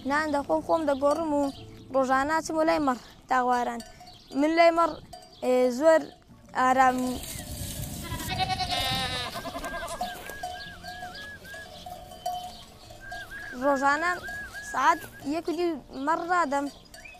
نان دەخۆم خۆم دەگۆڕم و ڕۆژانە چم و لای مەڕ تاواران من لای مەڕ زۆر ئارام ڕۆژانە سعات 1 مەڕ ڕادەم